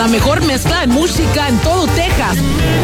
la mejor mezcla de música en todo Texas.